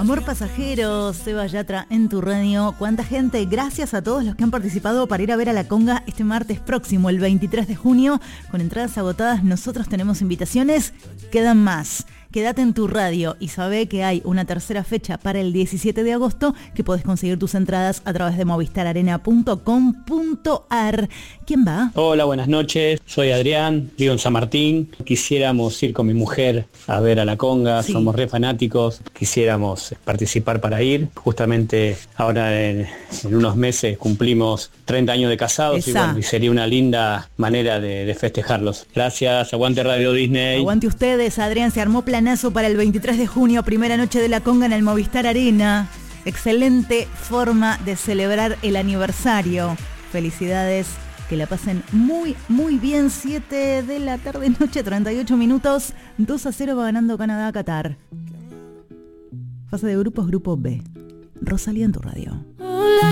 Amor pasajero, Seba Yatra en tu radio. ¿Cuánta gente? Gracias a todos los que han participado para ir a ver a La Conga este martes próximo, el 23 de junio. Con entradas agotadas, nosotros tenemos invitaciones. Quedan más. Quédate en tu radio y sabe que hay una tercera fecha para el 17 de agosto que podés conseguir tus entradas a través de movistararena.com.ar. ¿Quién va? Hola, buenas noches. Soy Adrián, vivo en San Martín. Quisiéramos ir con mi mujer a ver a La Conga. Sí. Somos re fanáticos. Quisiéramos participar para ir. Justamente ahora en unos meses cumplimos 30 años de casados y, bueno, y sería una linda manera de festejarlos. Gracias. Aguante Radio Disney. Aguante ustedes. Adrián, se armó planazo para el 23 de junio, primera noche de La Conga en el Movistar Arena. Excelente forma de celebrar el aniversario. Felicidades, que la pasen muy, muy bien. 7 de la tarde, noche, 38 minutos. 2-0 va ganando Canadá a Qatar. Fase de grupos, grupo B. Rosalía en tu radio.